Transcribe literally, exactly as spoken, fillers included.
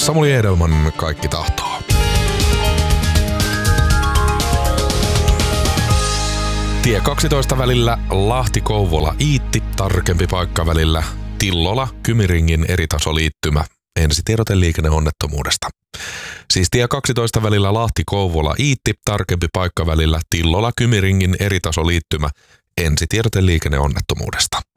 Samuli Edelman, Kaikki tahtoo. Tie kaksitoista välillä Lahti-Kouvola-Iitti, tarkempi paikka välillä Tillola-Kymiringin eritasoliittymä. Ensitiedote liikenneonnettomuudesta. Siis tie kaksitoista välillä Lahti-Kouvola-Iitti, tarkempi paikka välillä Tillola-Kymiringin eritasoliittymä. Ensitiedote liikenneonnettomuudesta.